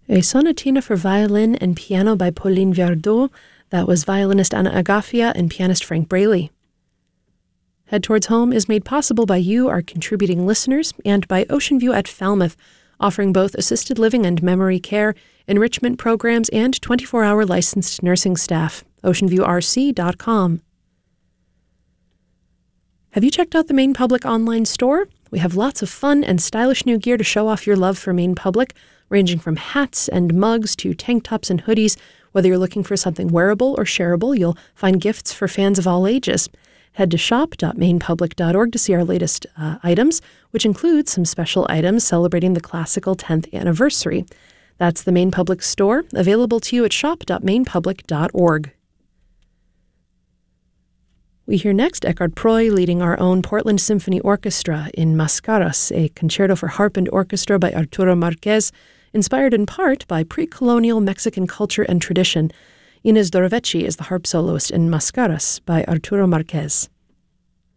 A sonatina for violin and piano by Pauline Viardot. That was violinist Anna Agafia and pianist Frank Braley. Head Towards Home is made possible by you, our contributing listeners, and by Ocean View at Falmouth, offering both assisted living and memory care, enrichment programs, and 24-hour licensed nursing staff. OceanViewRC.com. Have you checked out the Maine Public online store? We have lots of fun and stylish new gear to show off your love for Maine Public, ranging from hats and mugs to tank tops and hoodies. Whether you're looking for something wearable or shareable, you'll find gifts for fans of all ages. Head to shop.mainepublic.org to see our latest items, which include some special items celebrating the classical 10th anniversary. That's the Maine Public store, available to you at shop.mainepublic.org. We hear next Eckhard Proy leading our own Portland Symphony Orchestra in Mascaras, a concerto for harp and orchestra by Arturo Marquez, inspired in part by pre-colonial Mexican culture and tradition. Inés Dorovecci is the harp soloist in Mascaras by Arturo Marquez.